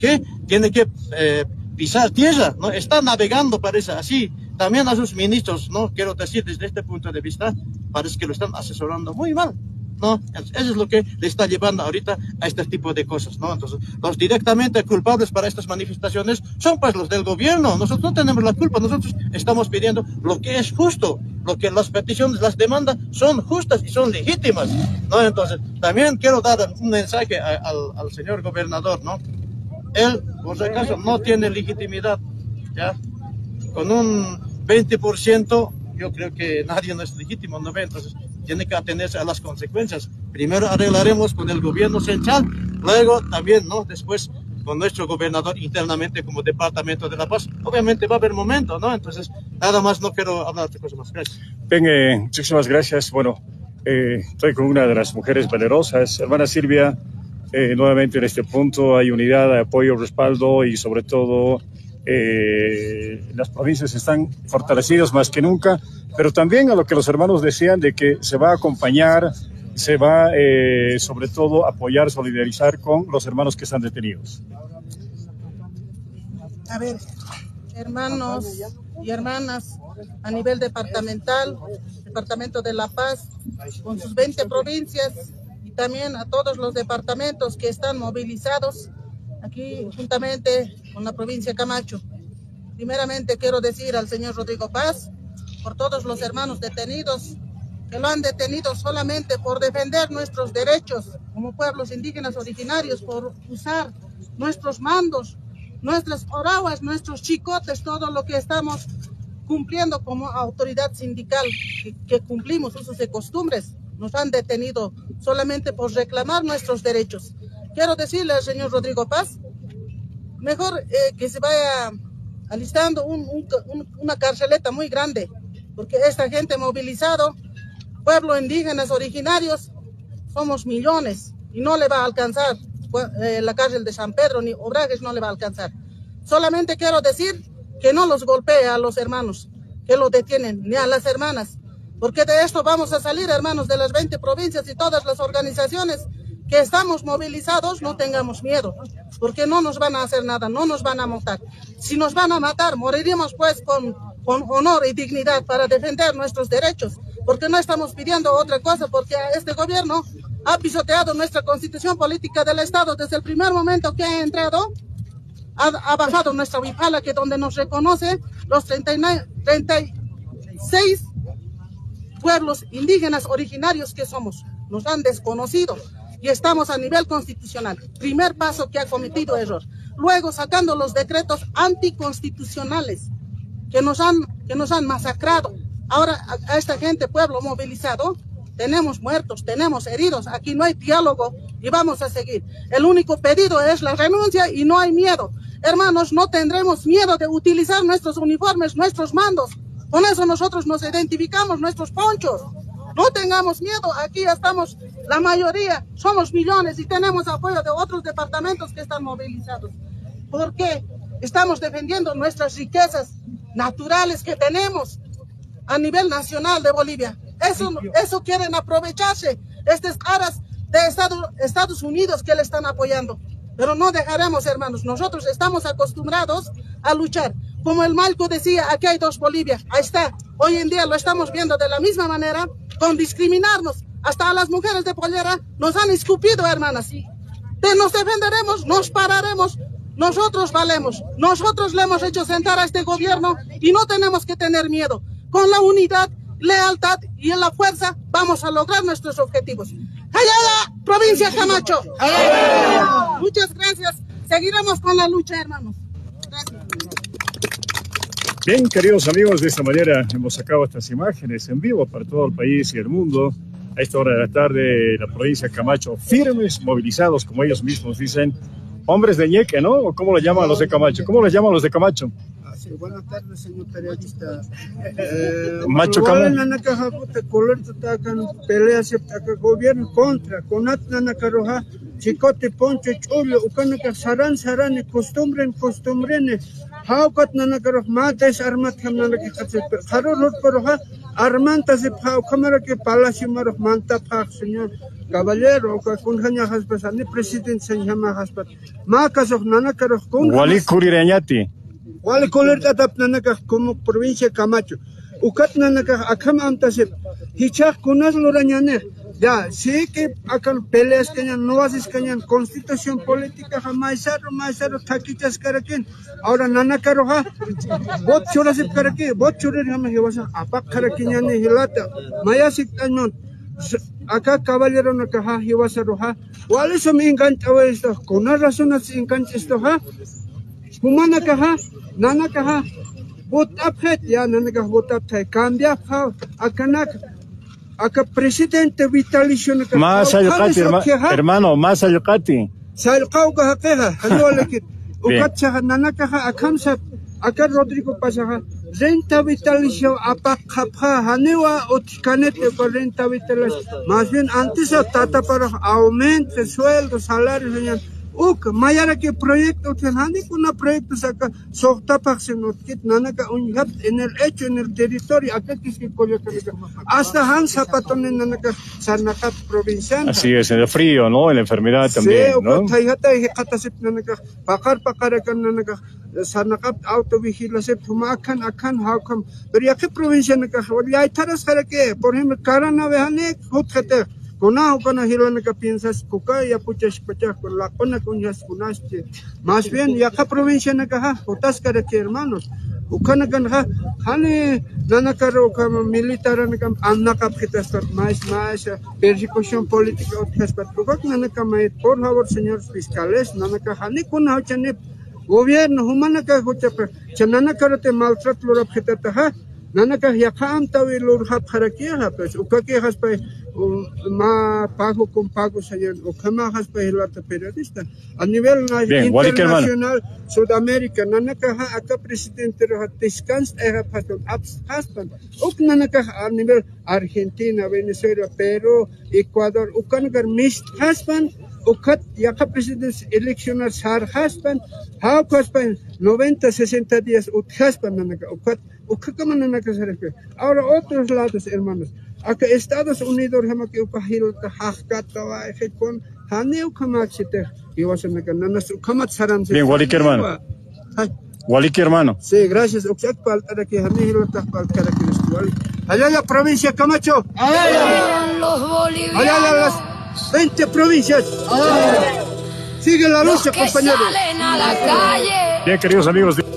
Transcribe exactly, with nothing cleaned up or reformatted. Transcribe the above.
que tiene que eh, pisar tierra, ¿no? Está navegando, parece así. También a sus ministros, ¿no? Quiero decir, desde este punto de vista, parece que lo están asesorando muy mal, ¿no? Eso es lo que le está llevando ahorita a este tipo de cosas, ¿no? Entonces, los directamente culpables para estas manifestaciones son pues los del gobierno. Nosotros no tenemos la culpa, nosotros estamos pidiendo lo que es justo, lo que las peticiones, las demandas son justas y son legítimas, ¿no? Entonces, también quiero dar un mensaje a, al, al señor gobernador, ¿no? Él, por si acaso, no tiene legitimidad, ¿ya? Con un veinte por ciento, yo creo que nadie no es legítimo, ¿no ve? Entonces, tiene que atenerse a las consecuencias. Primero arreglaremos con el gobierno central, luego también, ¿no? Después con nuestro gobernador internamente como Departamento de la Paz. Obviamente va a haber momento, ¿no? Entonces, nada más, no quiero hablar de cosas más. Gracias. Bien, eh, muchísimas gracias. Bueno, eh, estoy con una de las mujeres valerosas, hermana Silvia. Eh, nuevamente en este punto hay unidad, apoyo, respaldo y sobre todo eh, las provincias están fortalecidas más que nunca, pero también a lo que los hermanos decían de que se va a acompañar, se va eh, sobre todo apoyar, solidarizar con los hermanos que están detenidos. A ver, hermanos y hermanas a nivel departamental, Departamento de La Paz, con sus veinte provincias, y también a todos los departamentos que están movilizados aquí juntamente con la provincia de Camacho. Primeramente quiero decir al señor Rodrigo Paz, por todos los hermanos detenidos, que lo han detenido solamente por defender nuestros derechos como pueblos indígenas originarios, por usar nuestros mandos, nuestras oraguas, nuestros chicotes, todo lo que estamos cumpliendo como autoridad sindical, que, que cumplimos usos y costumbres. Nos han detenido solamente por reclamar nuestros derechos. Quiero decirle al señor Rodrigo Paz, mejor eh, que se vaya alistando un, un, un, una carceleta muy grande, porque esta gente movilizado, pueblos indígenas originarios, somos millones y no le va a alcanzar eh, la cárcel de San Pedro ni Obrajes, no le va a alcanzar. Solamente quiero decir que no los golpee a los hermanos que los detienen, ni a las hermanas, porque de esto vamos a salir, hermanos, de las veinte provincias y todas las organizaciones que estamos movilizados. No tengamos miedo, porque no nos van a hacer nada, no nos van a matar. Si nos van a matar, moriremos pues con, con honor y dignidad para defender nuestros derechos, porque no estamos pidiendo otra cosa, porque este gobierno ha pisoteado nuestra constitución política del Estado desde el primer momento que ha entrado. Ha, ha bajado nuestra huipala, que donde nos reconoce los treinta y seis pueblos indígenas originarios que somos. Nos han desconocido y estamos a nivel constitucional. Primer paso que ha cometido error. Luego sacando los decretos anticonstitucionales que nos han, que nos han masacrado. Ahora a, a esta gente, pueblo movilizado, tenemos muertos, tenemos heridos. Aquí no hay diálogo y vamos a seguir. El único pedido es la renuncia y no hay miedo. Hermanos, no tendremos miedo de utilizar nuestros uniformes, nuestros mandos. Con eso nosotros nos identificamos, nuestros ponchos. No tengamos miedo, aquí estamos, la mayoría, somos millones y tenemos apoyo de otros departamentos que están movilizados. ¿Por qué? Estamos defendiendo nuestras riquezas naturales que tenemos a nivel nacional de Bolivia. Eso, eso quieren aprovecharse estas aras de Estados, Estados Unidos que le están apoyando. Pero no dejaremos, hermanos. Nosotros estamos acostumbrados a luchar. Como el Malco decía, aquí hay dos Bolivia. Ahí está. Hoy en día lo estamos viendo de la misma manera, con discriminarnos. Hasta a las mujeres de pollera nos han escupido, hermanas. De nos defenderemos, nos pararemos. Nosotros valemos. Nosotros le hemos hecho sentar a este gobierno y no tenemos que tener miedo. Con la unidad, lealtad y en la fuerza vamos a lograr nuestros objetivos. ¡Ayala! Provincia Camacho. ¡Ayala! Muchas gracias. Seguiremos con la lucha, hermanos. Gracias. Bien, queridos amigos, de esta manera hemos sacado estas imágenes en vivo para todo el país y el mundo. A esta hora de la tarde, la provincia de Camacho, firmes, movilizados, como ellos mismos dicen, hombres de ñeque, ¿no? ¿O cómo lo llaman los de Camacho? ¿Cómo les llaman los de Camacho? Sí, buenas tardes, señor periodista. Eh, Macho Camacho. Pelea acepta gobierno contra, con Atnanacaroja, Chicote, Poncho, Chulo, Ucanaca, Saran, Saran, costumbre, costumbre, Haukat Nanacaroja, Mates, Armat, Hamnanaca, Haror, Poroja, Armanta se pao cámara que palacio maro manta pa señor caballero ka kun hanya haspas ani president se llama haspas macas of nana karo kun wali kurireñati wali kolerta tap nana ka como provincia Camacho ukat nana ka akam anta se hichak kunas lorañane ya sí que akan peleas que no haces que constitución política jamás jamás taquitas karakin ahora nana karoha bot chora se karaki bot chora jamás hiwasa apak karakinya ne hilata mayasik anon acá caballero no caja hiwasa roha wale so me encanta esto con una razón así encanta esto ha humana caja nana caja bot apet ya nana caja bot apet cambia pa akanak acá presidente vitalicio más alcati hermano más alcati salqau ka haqiqa halolakit ukatcha nanaka akamsa acá Rodrigo pasaja renta vitalicio apaqapha hanewa otkanete con renta vitalicio más bien antes tata para aumento de sueldo salario señor uk mayara que proyecto que hani kuna proyecto saca sokta paksenot kit nanaka unhat en el hecho en el territorio acá que se coloca hasta han zapaton en nanaka sarnakat provincial así es en el frío no en la enfermedad también sí, no sí hata hata nanaka pakar pakar kan nanaka sarnakat autovigilancia tumakan akan hakam pero ya que provincia nanaka ya taras para que por ejemplo karana vehane hutkhate Kuna kuna hilana ka piensas kuka ya puchas pachas con la cona cuñas kunaste más bien ya ka provincia na ka hotas ka que hermanos ukana kan ha hane nana karo ka militar na ka anna ka kitas más más persecución política otras pat kuka nana ka mai por favor señores fiscales nana ka hane kuna chane gobierno humana ka hocha chanana karate maltrato lo objetata ha nana ka ya kam tawi lo hap kharakia ha pues ukake has pa ma pago con pago señor o kama has pa hilata periodista a nivel Bien, internacional Sudamérica nanaka ha acá presidente ro descans era patón abstaspan uk nanaka a nivel Argentina Venezuela Perú Ecuador ukanagar mist haspan ukat yaka presidente eleccionar sar haspan ha haspan noventa sesenta días ut haspan nanaka ukat ukakama nanaka sarfe ahora otros lados hermanos acá Estados Unidos hama que upahil ta hakata wa con haneu kamachite y vas a meter nanas kamat saram bien Walik hermano Walik hermano sí gracias ukat palta que haneu ta palta que estual allá la provincia Camacho allá los bolivianos allá las veinte provincias sigue la lucha compañeros bien queridos amigos